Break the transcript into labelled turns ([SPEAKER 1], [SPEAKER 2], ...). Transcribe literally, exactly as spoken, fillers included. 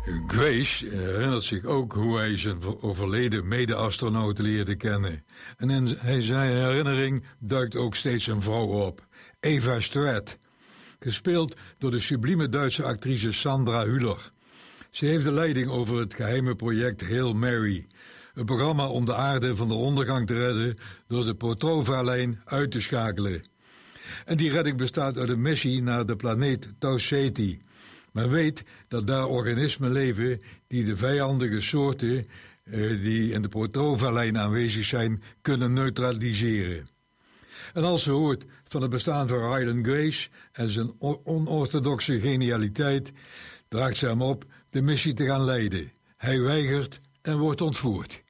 [SPEAKER 1] Grace herinnert zich ook hoe hij zijn overleden mede-astronaut leerde kennen. En in zijn herinnering duikt ook steeds een vrouw op, Eva Stratt, gespeeld door de sublieme Duitse actrice Sandra Hüller. Ze heeft de leiding over het geheime project Hail Mary, een programma om de aarde van de ondergang te redden door de Petrova-lijn uit te schakelen. En die redding bestaat uit een missie naar de planeet Tau Ceti. Men weet dat daar organismen leven die de vijandige soorten uh, die in de Petrova-lijn aanwezig zijn, kunnen neutraliseren. En als ze hoort van het bestaan van Ryland Grace en zijn onorthodoxe genialiteit, draagt ze hem op de missie te gaan leiden. Hij weigert en wordt ontvoerd.